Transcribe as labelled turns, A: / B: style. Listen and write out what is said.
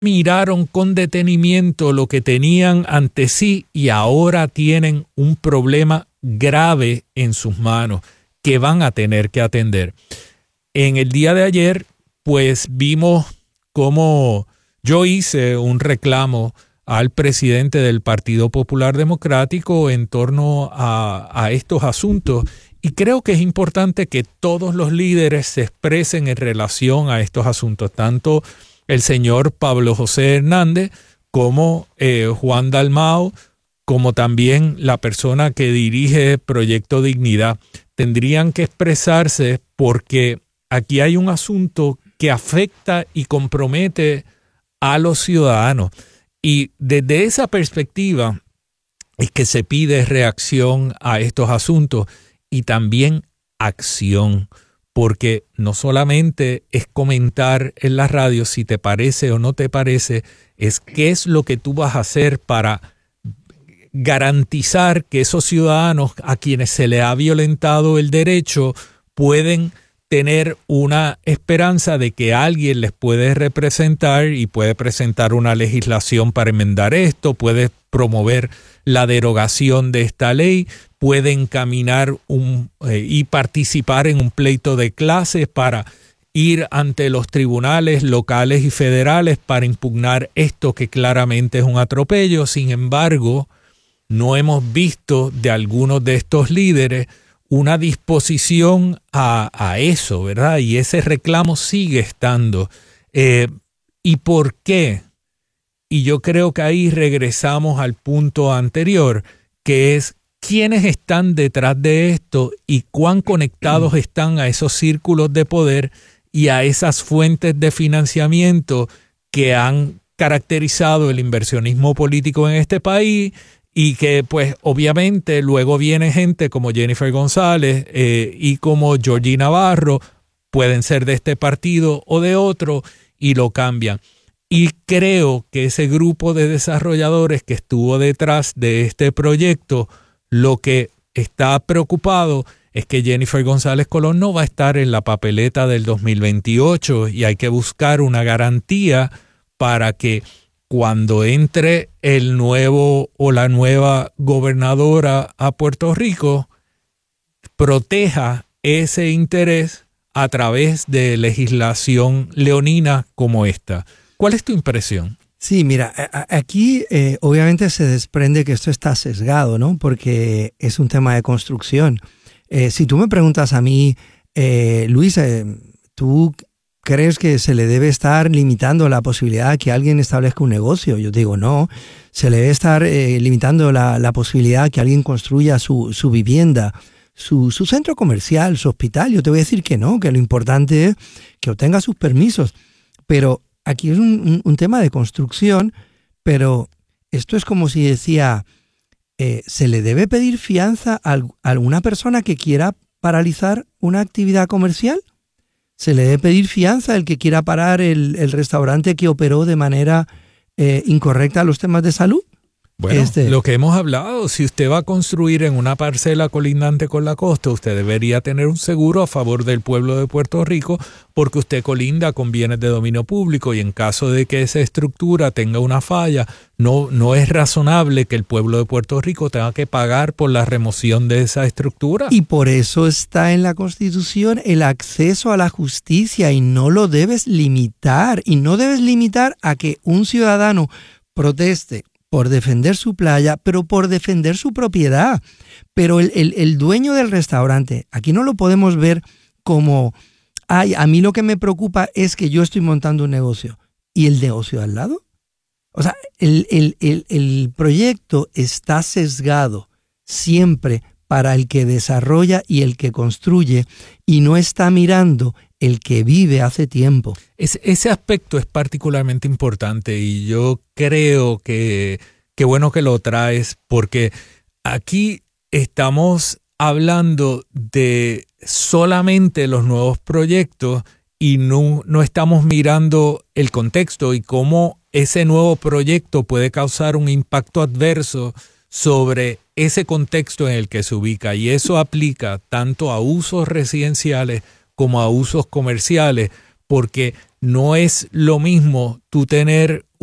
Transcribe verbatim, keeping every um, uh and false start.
A: miraron con detenimiento lo que tenían ante sí y ahora tienen un problema grave en sus manos que van a tener que atender. En el día de ayer, pues vimos cómo yo hice un reclamo al presidente del Partido Popular Democrático en torno a, a estos asuntos, y creo que es importante que todos los líderes se expresen en relación a estos asuntos, tanto el señor Pablo José Hernández como eh, Juan Dalmau, como también la persona que dirige Proyecto Dignidad. Tendrían que expresarse porque aquí hay un asunto que afecta y compromete a los ciudadanos. Y desde esa perspectiva es que se pide reacción a estos asuntos y también acción, porque no solamente es comentar en la radio si te parece o no te parece, es qué es lo que tú vas a hacer para garantizar que esos ciudadanos a quienes se les ha violentado el derecho pueden tener una esperanza de que alguien les puede representar y puede presentar una legislación para enmendar esto, puede promover la derogación de esta ley, puede encaminar un, eh, y participar en un pleito de clases para ir ante los tribunales locales y federales para impugnar esto que claramente es un atropello. Sin embargo, no hemos visto de algunos de estos líderes una disposición a, a eso, ¿verdad? Y ese reclamo sigue estando. Eh, ¿Y por qué? Y yo creo que ahí regresamos al punto anterior, que es quiénes están detrás de esto y cuán conectados están a esos círculos de poder y a esas fuentes de financiamiento que han caracterizado el inversionismo político en este país. Y que pues obviamente luego viene gente como Jennifer González eh, y como Georgie Navarro, pueden ser de este partido o de otro, y lo cambian. Y creo que ese grupo de desarrolladores que estuvo detrás de este proyecto, lo que está preocupado es que Jennifer González Colón no va a estar en la papeleta del dos mil veintiocho y hay que buscar una garantía para que cuando entre el nuevo o la nueva gobernadora a Puerto Rico, proteja ese interés a través de legislación leonina como esta. ¿Cuál es tu impresión?
B: Sí, mira, aquí eh, obviamente se desprende que esto está sesgado, ¿no? Porque es un tema de construcción. Eh, si tú me preguntas a mí, eh, Luis, eh, tú... ¿crees que se le debe estar limitando la posibilidad de que alguien establezca un negocio? Yo digo, no. Se le debe estar eh, limitando la, la posibilidad de que alguien construya su, su vivienda, su, su centro comercial, su hospital. Yo te voy a decir que no, que lo importante es que obtenga sus permisos. Pero aquí es un, un, un tema de construcción, pero esto es como si decía, eh, ¿se le debe pedir fianza a, a alguna persona que quiera paralizar una actividad comercial? ¿Se le debe pedir fianza al que quiera parar el, el restaurante que operó de manera eh, incorrecta los temas de salud?
A: Bueno,
B: este.
A: lo que hemos hablado, si usted va a construir en una parcela colindante con la costa, usted debería tener un seguro a favor del pueblo de Puerto Rico porque usted colinda con bienes de dominio público y en caso de que esa estructura tenga una falla, no, no es razonable que el pueblo de Puerto Rico tenga que pagar por la remoción de esa estructura.
B: Y por eso está en la Constitución el acceso a la justicia y no lo debes limitar. Y no debes limitar a que un ciudadano proteste por defender su playa, pero por defender su propiedad. Pero el, el, el dueño del restaurante, aquí no lo podemos ver como, ay, a mí lo que me preocupa es que yo estoy montando un negocio. ¿Y el negocio de al lado? O sea, el, el, el, el proyecto está sesgado siempre para el que desarrolla y el que construye y no está mirando el que vive hace tiempo.
A: Es, ese aspecto es particularmente importante y yo creo que qué bueno que lo traes porque aquí estamos hablando de solamente los nuevos proyectos y no, no estamos mirando el contexto y cómo ese nuevo proyecto puede causar un impacto adverso sobre ese contexto en el que se ubica y eso aplica tanto a usos residenciales como a usos comerciales, porque no es lo mismo tú tener